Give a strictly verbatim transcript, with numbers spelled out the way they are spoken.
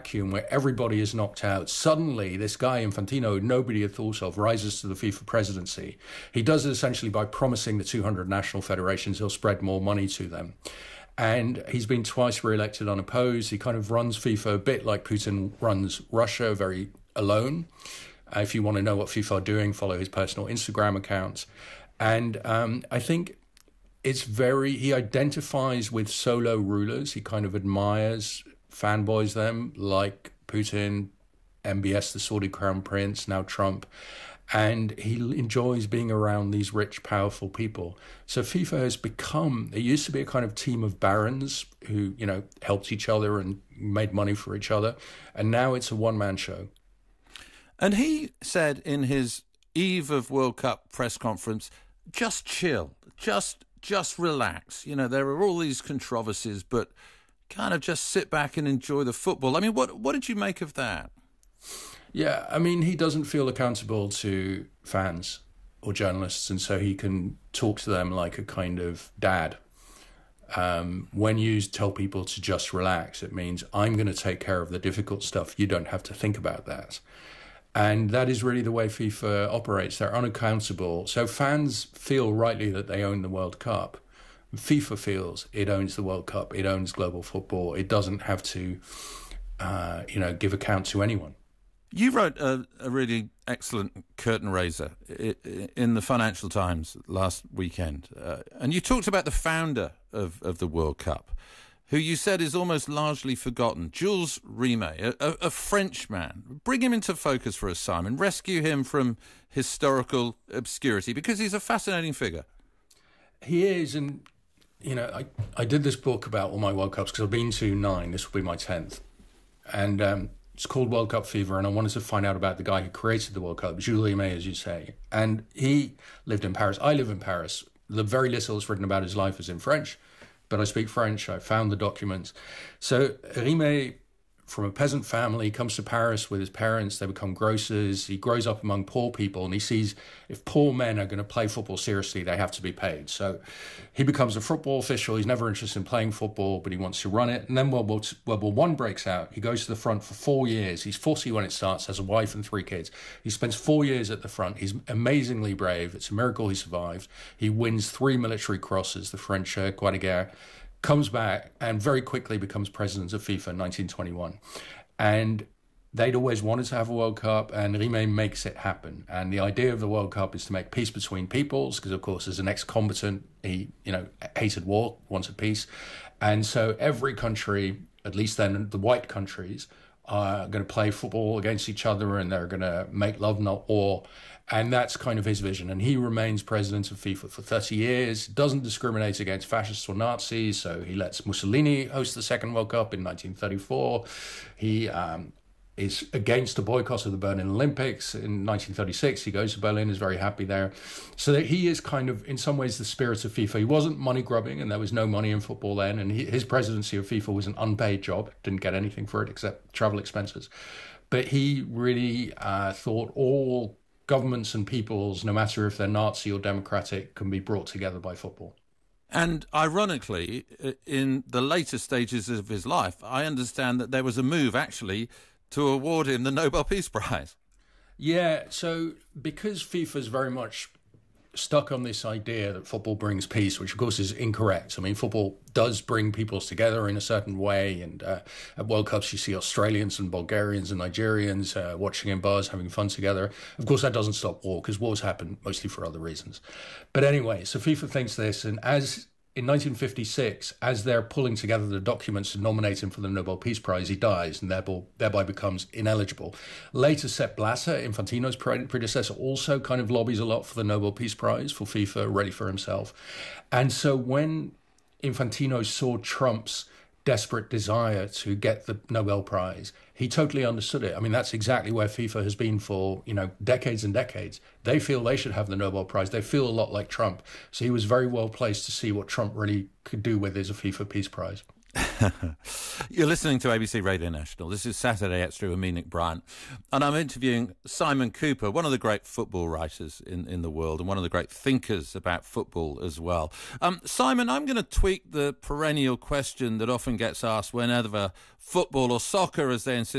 vacuum where everybody is knocked out. Suddenly, this guy, Infantino, nobody had thought of, rises to the FIFA presidency. He does it essentially by promising the two hundred national federations he'll spread more money to them. And he's been twice re-elected unopposed. He kind of runs FIFA a bit like Putin runs Russia, very alone. Uh, if you want to know what FIFA are doing, follow his personal Instagram accounts. And um, I think it's very, he identifies with solo rulers. He kind of admires, fanboys them, like Putin, M B S, the Saudi Crown Prince, now Trump. And he enjoys being around these rich, powerful people. So FIFA has become, it used to be a kind of team of barons who, you know, helped each other and made money for each other. And now it's a one-man show. And he said in his eve of World Cup press conference, just chill, just just relax. You know, there are all these controversies, but kind of just sit back and enjoy the football. I mean, what what did you make of that? Yeah, I mean, he doesn't feel accountable to fans or journalists, and so he can talk to them like a kind of dad. Um, when you tell people to just relax, it means I'm going to take care of the difficult stuff. You don't have to think about that. And that is really the way FIFA operates. They're unaccountable. So fans feel rightly that they own the World Cup. FIFA feels it owns the World Cup. It owns global football. It doesn't have to, uh, you know, give account to anyone. You wrote a, a really excellent curtain raiser in the Financial Times last weekend. Uh, and you talked about the founder of, of the World Cup, who you said is almost largely forgotten, Jules Rimet, a, a French man. Bring him into focus for us, Simon. Rescue him from historical obscurity, because he's a fascinating figure. He is, and, you know, I, I did this book about all my World Cups because I've been to nine. This will be my tenth. And um, it's called World Cup Fever, and I wanted to find out about the guy who created the World Cup, Jules Rimet, as you say. And he lived in Paris. I live in Paris. The very little that's written about his life is in French. But I speak French. I found the documents. So Rimet, from a peasant family, comes to Paris with his parents. They become grocers. He grows up among poor people, and he sees if poor men are going to play football seriously, they have to be paid. So he becomes a football official. He's never interested in playing football, but he wants to run it. And then World War, World War One breaks out. He goes to the front for four years. He's forty when it starts, has a wife and three kids. He spends four years at the front. He's amazingly brave. It's a miracle he survived. He wins three military crosses, the French uh, Croix de Guerre, comes back and very quickly becomes president of FIFA in nineteen twenty-one. And they'd always wanted to have a World Cup, and Rimet makes it happen. And the idea of the World Cup is to make peace between peoples, because, of course, as an ex-combatant, he, you know, hated war, wanted peace. And so every country, at least then the white countries, are going to play football against each other, and they're going to make love, not war. And that's kind of his vision. And he remains president of FIFA for thirty years, doesn't discriminate against fascists or Nazis. So he lets Mussolini host the second World Cup in nineteen thirty-four. He um, is against the boycott of the Berlin Olympics in nineteen thirty-six. He goes to Berlin, is very happy there. So that he is kind of, in some ways, the spirit of FIFA. He wasn't money grubbing, and there was no money in football then. And he, his presidency of FIFA was an unpaid job. Didn't get anything for it except travel expenses. But he really uh, thought all governments and peoples, no matter if they're Nazi or democratic, can be brought together by football. And ironically, in the later stages of his life, I understand that there was a move actually to award him the Nobel Peace Prize. Yeah, so because FIFA's very much stuck on this idea that football brings peace, which of course is incorrect. I mean, football does bring peoples together in a certain way, and uh, at World Cups you see Australians and Bulgarians and Nigerians uh, watching in bars, having fun together. Of course, that doesn't stop war, because wars happen mostly for other reasons. But anyway, so FIFA thinks this, and as in nineteen fifty-six, as they're pulling together the documents to nominate him for the Nobel Peace Prize, he dies and thereby, thereby becomes ineligible. Later, Sepp Blatter, Infantino's predecessor, also kind of lobbies a lot for the Nobel Peace Prize for FIFA, ready for himself. And so when Infantino saw Trump's desperate desire to get the Nobel Prize, he totally understood it. I mean, that's exactly where FIFA has been for, you know, decades and decades. They feel they should have the Nobel Prize. They feel a lot like Trump. So he was very well placed to see what Trump really could do with his FIFA Peace Prize. You're listening to A B C Radio National. This is Saturday Extra with me, Nick Bryant, and I'm interviewing Simon Cooper, one of the great football writers in, in the world and one of the great thinkers about football as well. Um, Simon, I'm going to tweak the perennial question that often gets asked whenever football or soccer, as they insist,